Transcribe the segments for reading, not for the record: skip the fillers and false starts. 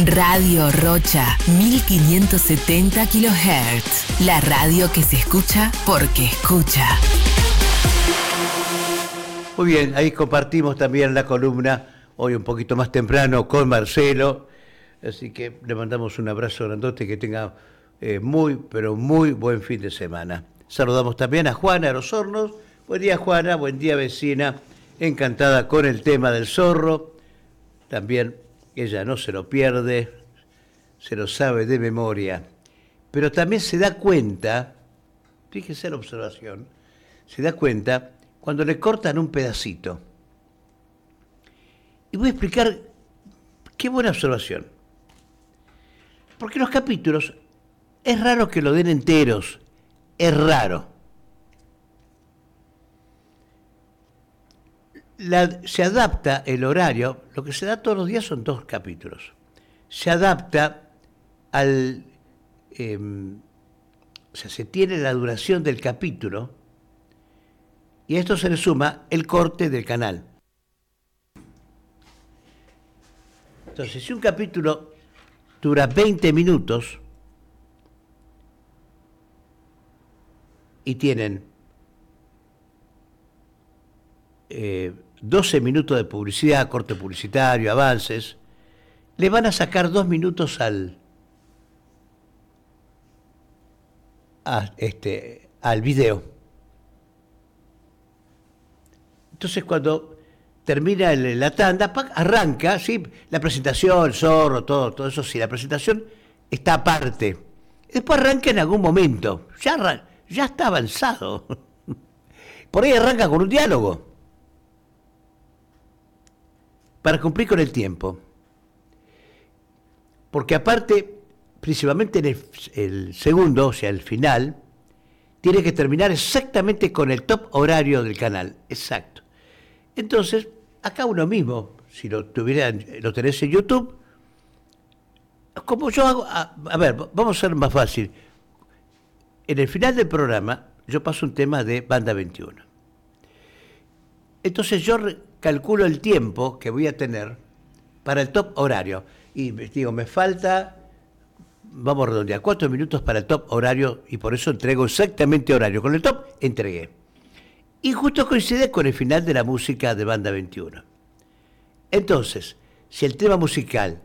Radio Rocha, 1570 kHz. La radio que se escucha porque escucha. Muy bien, ahí compartimos también la columna, hoy un poquito más temprano, con Marcelo. Así que le mandamos un abrazo grandote, que tenga muy, pero muy buen fin de semana. Saludamos también a Juana de los Hornos. Buen día, Juana, buen día, vecina. Encantada con el tema del zorro. También ella no se lo pierde, se lo sabe de memoria. Pero también se da cuenta, fíjese la observación, se da cuenta cuando le cortan un pedacito. Y voy a explicar, qué buena observación. Porque los capítulos, es raro que lo den enteros, es raro. Se adapta el horario, lo que se da todos los días son 2 capítulos. Se adapta al... o sea, se tiene la duración del capítulo y a esto se le suma el corte del canal. Entonces, si un capítulo dura 20 minutos y tienen 12 minutos de publicidad, corte publicitario, avances, le van a sacar 2 minutos al video. Entonces, cuando termina la tanda, arranca, ¿sí? La presentación, el zorro, todo eso, sí, la presentación está aparte. Después arranca en algún momento, ya está avanzado. Por ahí arranca con un diálogo, para cumplir con el tiempo. Porque aparte, principalmente en el segundo, o sea, el final, tiene que terminar exactamente con el top horario del canal, exacto. Entonces, acá uno mismo, si lo tenés en YouTube, como yo hago, a ver, vamos a ser más fácil. En el final del programa, yo paso un tema de Banda 21. Entonces yo calculo el tiempo que voy a tener para el top horario. Y digo, me falta, vamos a redondear, 4 minutos para el top horario, y por eso entrego exactamente horario. Con el top entregué. Y justo coincide con el final de la música de Banda 21. Entonces, si el tema musical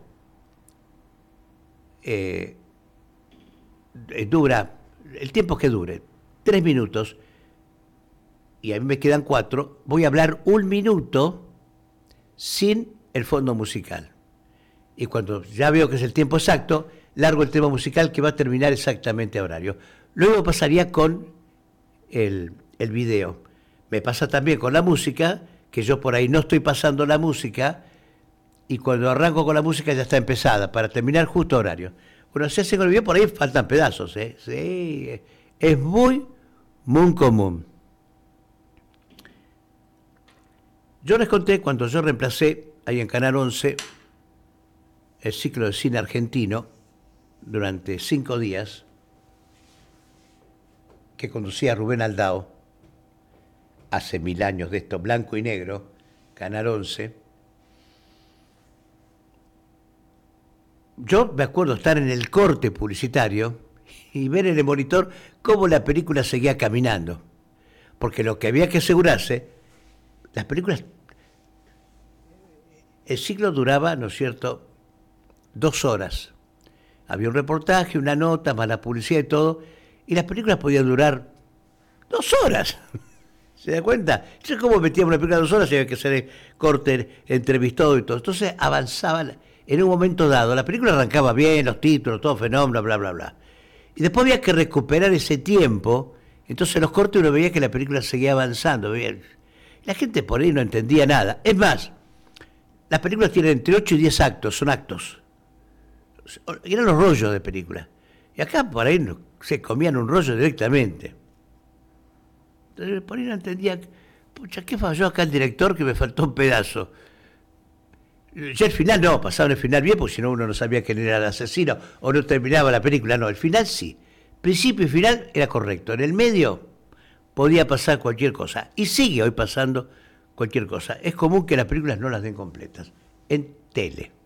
dura, el tiempo que dure, 3 minutos, y a mí me quedan 4, voy a hablar 1 minuto sin el fondo musical. Y cuando ya veo que es el tiempo exacto, largo el tema musical, que va a terminar exactamente a horario. Luego pasaría con el video. Me pasa también con la música, que yo por ahí no estoy pasando la música, y cuando arranco con la música ya está empezada, para terminar justo a horario. Bueno, si hace con el video, por ahí faltan pedazos, ¿eh? Sí, es muy común. Yo les conté cuando yo reemplacé ahí en Canal 11 el ciclo de cine argentino durante 5 días, que conducía Rubén Aldao, hace 1000 años de esto, blanco y negro, Canal 11. Yo me acuerdo estar en el corte publicitario y ver en el monitor cómo la película seguía caminando. Porque lo que había que asegurarse, las películas, el ciclo duraba, ¿no es cierto?, 2 horas. Había un reportaje, una nota, más la publicidad y todo, y las películas podían durar 2 horas. ¿Se da cuenta? Entonces, ¿cómo metíamos una película de 2 horas? Había que hacer el corte, entrevistado y todo. Entonces avanzaba en un momento dado. La película arrancaba bien, los títulos, todo fenómeno, bla, bla, bla. Y después había que recuperar ese tiempo. Entonces los cortes uno veía que la película seguía avanzando. Bien. La gente por ahí no entendía nada. Es más, las películas tienen entre 8 y 10 actos, son actos. Eran los rollos de película. Y acá por ahí se comían un rollo directamente. Entonces por ahí no entendía, pucha, ¿qué falló acá el director que me faltó un pedazo? Ya el final no, pasaban el final bien, porque si no uno no sabía quién era el asesino, o no terminaba la película. No, el final sí. Principio y final era correcto. En el medio podía pasar cualquier cosa. Y sigue hoy pasando cualquier cosa. Es común que las películas no las den completas. En tele.